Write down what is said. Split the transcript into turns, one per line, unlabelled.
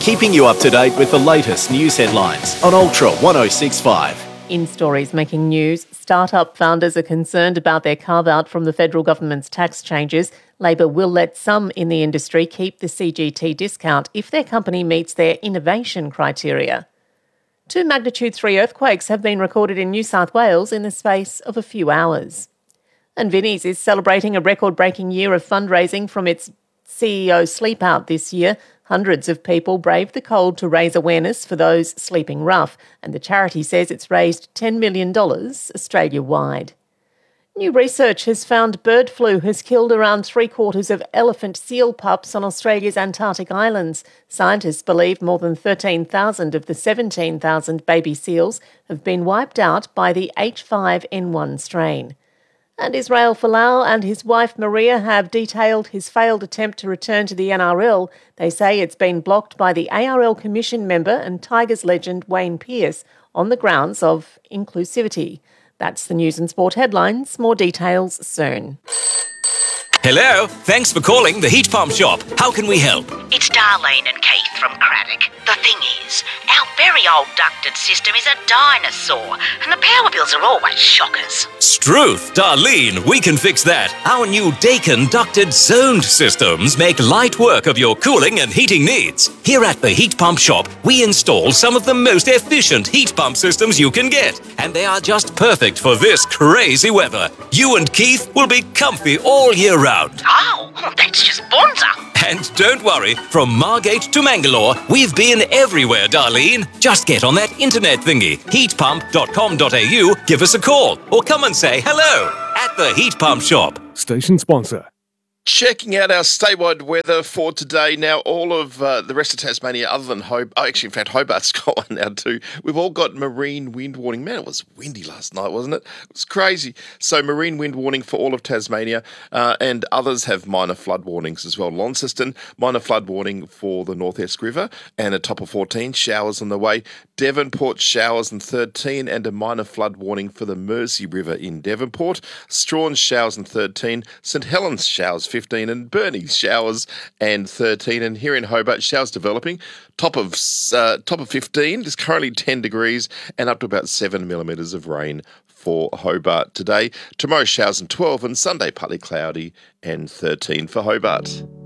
keeping you up to date with the latest news headlines on Ultra 1065.
In stories making news, startup founders are concerned about their carve-out from the federal government's tax changes. Labor will let some in the industry keep the CGT discount if their company meets their innovation criteria. 2 magnitude 3 earthquakes have been recorded in New South Wales in the space of a few hours. And Vinnie's is celebrating a record-breaking year of fundraising from its CEO Sleep Out this year. Hundreds of people braved the cold to raise awareness for those sleeping rough, and the charity says it's raised $10 million Australia-wide. New research has found bird flu has killed around 3/4 of elephant seal pups on Australia's Antarctic islands. Scientists believe more than 13,000 of the 17,000 baby seals have been wiped out by the H5N1 strain. And Israel Folau and his wife Maria have detailed his failed attempt to return to the NRL. They say it's been blocked by the ARL Commission member and Tigers legend Wayne Pearce on the grounds of inclusivity. That's the news and sport headlines. More details soon.
Hello, thanks for calling the Heat Pump Shop. How can we help?
It's Darlene and Keith from Craddock. The thing is, our very old ducted system is a dinosaur, and the power bills are always shockers.
Struth, Darlene, we can fix that. Our new Dakin ducted zoned systems make light work of your cooling and heating needs. Here at the Heat Pump Shop, we install some of the most efficient heat pump systems you can get, and they are just perfect for this crazy weather. You and Keith will be comfy all year round.
Oh, that's just bonza.
And don't worry, from Margate to Mangalore, we've been everywhere, Darlene. Just get on that internet thingy, heatpump.com.au, give us a call, or come and say hello at the Heat Pump Shop.
Station sponsor.
Checking out our statewide weather for today. Now, all of the rest of Tasmania, other than Hobart's got one now too. We've all got marine wind warning. Man, it was windy last night, wasn't it? It was crazy. So, marine wind warning for all of Tasmania, and others have minor flood warnings as well. Launceston, minor flood warning for the North Esk River, and a top of 14, showers on the way. Devonport, showers and 13, and a minor flood warning for the Mersey River in Devonport. Strahan, showers and 13. St Helens, showers 15, and Burnie, showers and 13. And here in Hobart, showers developing. Top of 15. There's currently 10 degrees and up to about 7 millimetres of rain for Hobart today. Tomorrow, showers and 12, and Sunday partly cloudy and 13 for Hobart.